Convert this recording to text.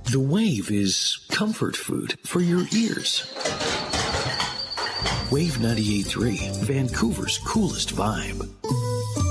The Wave is comfort food for your ears. Wave 98.3, Vancouver's coolest vibe.